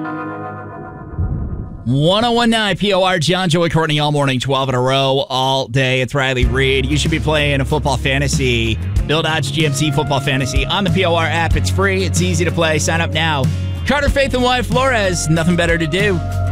1019 POR, John, Joey, Courtney, all morning, 12 in a row, all day. It's Riley Reed. You should be playing a football fantasy. Build Odds GMC Football Fantasy on the POR app. It's free. It's easy to play. Sign up now. Carter, Faith, and Wyatt Flores. Nothing better to do.